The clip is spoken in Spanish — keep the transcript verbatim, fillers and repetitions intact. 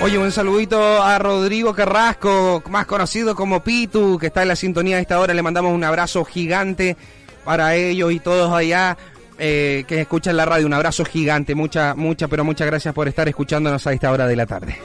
Oye, un saludito a Rodrigo Carrasco, más conocido como Pitu, que está en la sintonía de esta hora. Le mandamos un abrazo gigante para ellos y todos allá eh, que escuchan la radio. Un abrazo gigante, mucha, mucha, pero muchas gracias por estar escuchándonos a esta hora de la tarde.